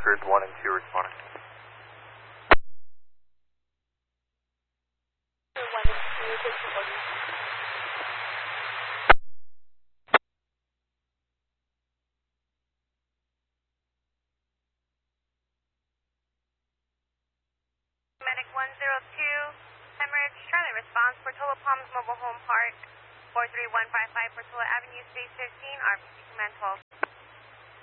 Grids 1 and 2 responding. 1 and 2, what's your order? Medic 102, Hemorrhage, Charlie response, Portola Palms Mobile Home Park, 43155 Portola Avenue, Space 15, RPC Command 12.